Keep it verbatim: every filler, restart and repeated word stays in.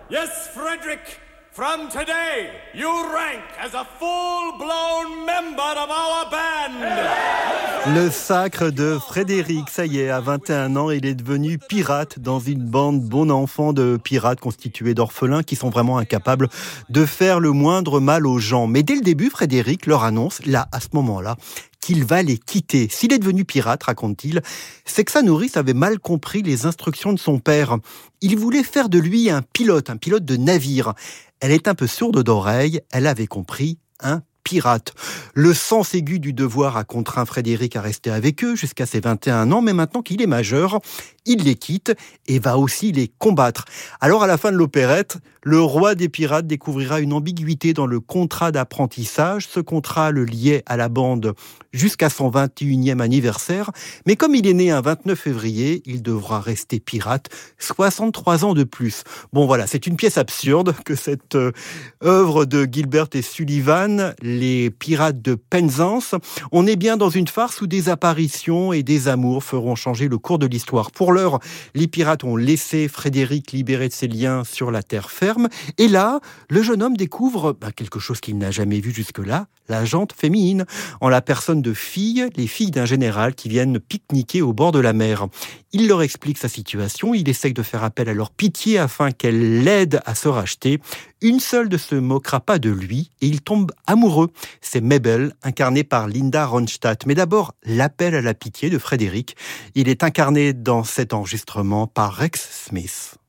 Yes, Frederick, from today, you rank as a full-blown member of our band. Le sacre de Frédéric, ça y est, à vingt et un ans, il est devenu pirate dans une bande bon enfant de pirates constituée d'orphelins qui sont vraiment incapables de faire le moindre mal aux gens. Mais dès le début, Frédéric leur annonce, là, à ce moment-là, qu'il va les quitter. S'il est devenu pirate, raconte-t-il, c'est que sa nourrice avait mal compris les instructions de son père. Il voulait faire de lui un pilote, un pilote de navire. Elle est un peu sourde d'oreille, elle avait compris un pirate. Le sens aigu du devoir a contraint Frédéric à rester avec eux jusqu'à ses vingt et un ans, mais maintenant qu'il est majeur, il les quitte et va aussi les combattre. Alors à la fin de l'opérette, le roi des pirates découvrira une ambiguïté dans le contrat d'apprentissage. Ce contrat le liait à la bande jusqu'à son vingt et unième anniversaire, mais comme il est né un vingt-neuf février, il devra rester pirate soixante-trois ans de plus. Bon voilà, c'est une pièce absurde que cette euh, œuvre de Gilbert et Sullivan, les pirates de Penzance. On est bien dans une farce où des apparitions et des amours feront changer le cours de l'histoire. Pour l'heure, les pirates ont laissé Frédéric libéré de ses liens sur la terre ferme. Et là, le jeune homme découvre bah, quelque chose qu'il n'a jamais vu jusque-là, la jante féminine, en la personne de filles, les filles d'un général qui viennent pique-niquer au bord de la mer. Il leur explique sa situation, il essaye de faire appel à leur pitié afin qu'elle l'aide à se racheter. Une seule ne se moquera pas de lui et il tombe amoureux. C'est Mabel, incarnée par Linda Ronstadt. Mais d'abord, l'appel à la pitié de Frédéric. Il est incarné dans cet enregistrement par Rex Smith.